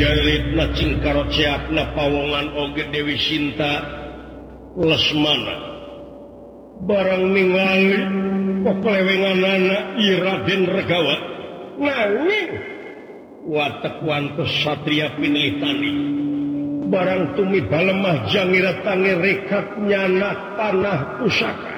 Cingkarna Pawongan Oge Dewi Sinta Lesmana barang ningali poklewengan anak Raden Regawa nanging watak wantos Satria Pinilitani barang tumi balemah jangira tangi rekatnya anak tanah pusaka